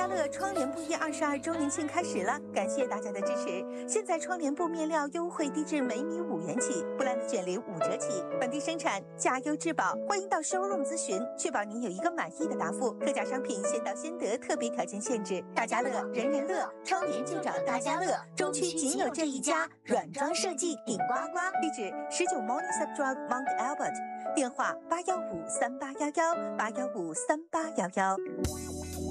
乐窗帘布业22周年庆开始了，感谢大家的支持。现在窗帘布面料优惠低至每米5元起，布兰的卷帘5折起，本地生产，价优质保。欢迎到 showroom 咨询，确保您有一个满意的答复。特价商品先到先得，特别条件限制。大家乐，人人乐，窗帘就找大家乐。中区仅有这一家，软装设计顶呱呱。地址19 Morningside Drive Mount Albert，电话8153811，8153811。